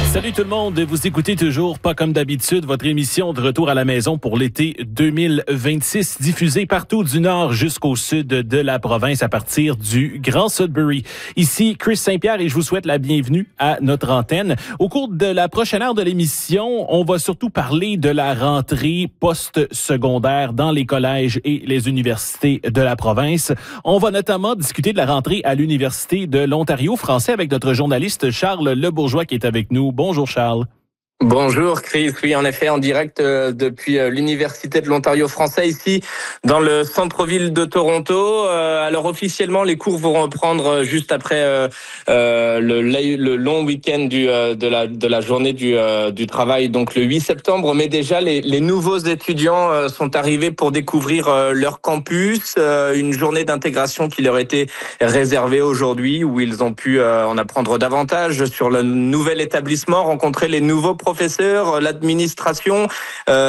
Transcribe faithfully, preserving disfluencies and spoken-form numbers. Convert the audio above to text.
Salut tout le monde, vous écoutez toujours Pas comme d'habitude, votre émission de retour à la maison pour l'été deux mille vingt-six, diffusée partout du nord jusqu'au sud de la province à partir du Grand Sudbury. Ici Chris Saint-Pierre et je vous souhaite la bienvenue à notre antenne. Au cours de la prochaine heure de l'émission, on va surtout parler de la rentrée post-secondaire dans les collèges et les universités de la province. On va notamment discuter de la rentrée à l'Université de l'Ontario français avec notre journaliste Charles Lebourgeois qui est avec nous. Bonjour Charles. Bonjour Chris, oui en effet en direct euh, depuis euh, l'Université de l'Ontario français ici dans le centre-ville de Toronto. Euh, alors officiellement les cours vont reprendre juste après euh, euh, le, le long week-end du, euh, de, la, de la journée du, euh, du travail, donc le huit septembre. Mais déjà les, les nouveaux étudiants euh, sont arrivés pour découvrir euh, leur campus, euh, une journée d'intégration qui leur était réservée aujourd'hui où ils ont pu euh, en apprendre davantage sur le nouvel établissement, rencontrer les nouveaux professeurs, l'administration. Euh,